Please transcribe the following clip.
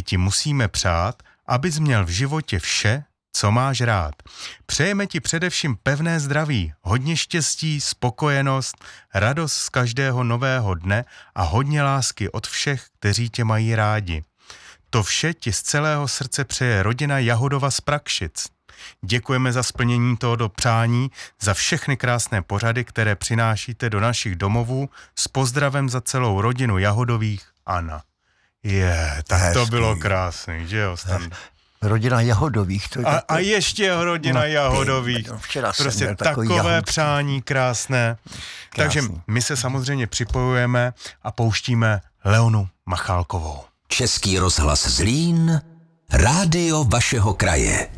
ti musíme přát, abys měl v životě vše, co máš rád. Přejeme ti především pevné zdraví, hodně štěstí, spokojenost, radost z každého nového dne a hodně lásky od všech, kteří tě mají rádi. To vše ti z celého srdce přeje rodina Jahodova z Prakšic. Děkujeme za splnění tohoto přání, za všechny krásné pořady, které přinášíte do našich domovů. S pozdravem za celou rodinu Jahodových, Anna. Tak hezký. To bylo krásný, že jo, Standa? Rodina Jahodových. To je a ještě rodina Jahodových. Včera prostě takové přání krásné. Takže my se samozřejmě připojujeme a pouštíme Leonu Machálkovou. Český rozhlas Zlín, rádio vašeho kraje.